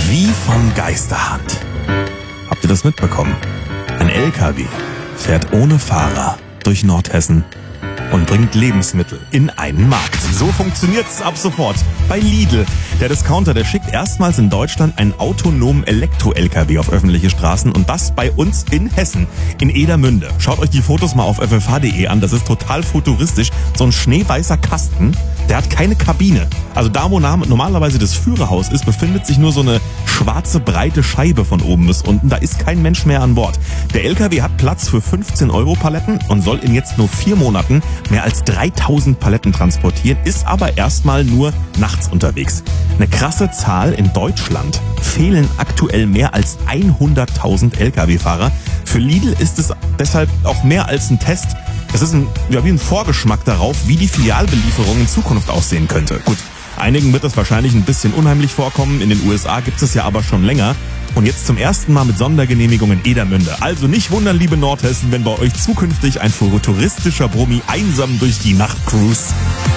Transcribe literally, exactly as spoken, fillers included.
Wie von Geisterhand. Habt ihr das mitbekommen? Ein L K W fährt ohne Fahrer durch Nordhessen und bringt Lebensmittel in einen Markt. So funktioniert's ab sofort bei Lidl. Der Discounter, der schickt erstmals in Deutschland einen autonomen Elektro-L K W auf öffentliche Straßen und das bei uns in Hessen, in Edermünde. Schaut euch die Fotos mal auf f f h punkt d e an, das ist total futuristisch. So ein schneeweißer Kasten, der hat keine Kabine. Also da, wo normalerweise das Führerhaus ist, befindet sich nur so eine schwarze, breite Scheibe von oben bis unten. Da ist kein Mensch mehr an Bord. Der L K W hat Platz für fünfzehn Euro Paletten und soll in jetzt nur vier Monaten mehr als dreitausend Paletten transportieren, ist aber erstmal nur nachts unterwegs. Eine krasse Zahl: in Deutschland fehlen aktuell mehr als hunderttausend L K W-Fahrer. Für Lidl ist es deshalb auch mehr als ein Test. Es ist ein, ja, wie ein Vorgeschmack darauf, wie die Filialbelieferung in Zukunft aussehen könnte. Gut, einigen wird das wahrscheinlich ein bisschen unheimlich vorkommen. In den U S A gibt es ja aber schon länger. Und jetzt zum ersten Mal mit Sondergenehmigung in Edermünde. Also nicht wundern, liebe Nordhessen, wenn bei euch zukünftig ein futuristischer Brummi einsam durch die Nacht cruist.